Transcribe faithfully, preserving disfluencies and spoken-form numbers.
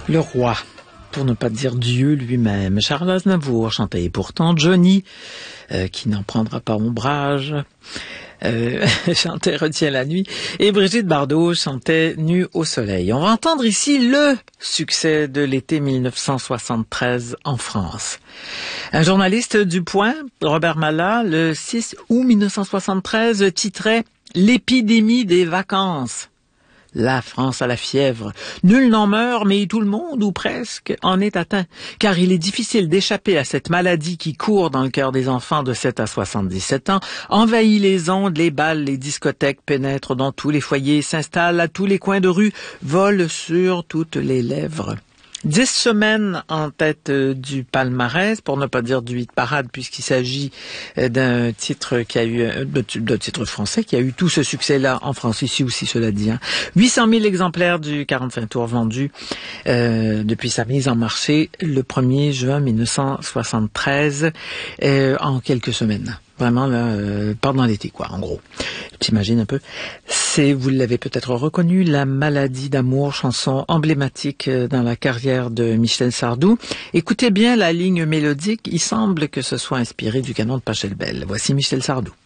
Le roi, pour ne pas dire Dieu lui-même. Charles Aznavour chantait. Et pourtant Johnny, euh, qui n'en prendra pas ombrage, euh, chantait Retiens la nuit. Et Brigitte Bardot chantait Nu au soleil. On va entendre ici le succès de l'été mille neuf cent soixante-treize en France. Un journaliste du Point, Robert Mallat, le six août mille neuf cent soixante-treize, titrait « L'épidémie des vacances ». La France a la fièvre. Nul n'en meurt, mais tout le monde, ou presque, en est atteint. Car il est difficile d'échapper à cette maladie qui court dans le cœur des enfants de sept à soixante-dix-sept ans, envahit les ondes, les bals, les discothèques, pénètre dans tous les foyers, s'installe à tous les coins de rue, vole sur toutes les lèvres. Dix semaines en tête du palmarès, pour ne pas dire du hit parade, puisqu'il s'agit d'un titre qui a eu, d'un titre français qui a eu tout ce succès-là en France, ici aussi, cela dit. Hein. huit cent mille exemplaires du quarante-cinq tours vendus euh, depuis sa mise en marché le premier juin mille neuf cent soixante-treize, euh, en quelques semaines. Vraiment, là, euh, pendant l'été, quoi, en gros. T'imagines un peu? C'est, vous l'avez peut-être reconnu, La maladie d'amour, chanson emblématique dans la carrière de Michel Sardou. Écoutez bien la ligne mélodique, il semble que ce soit inspiré du canon de Pachelbel. Voici Michel Sardou.